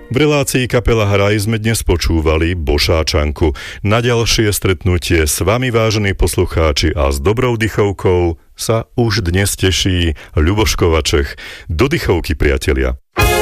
V relácii Kapela Hraj sme dnes počúvali Bošáčanku. Na ďalšie stretnutie s vami, vážení poslucháči, a s dobrou dychovkou sa už dnes teší Ľuboš Kovačech. Do dychovky, priatelia.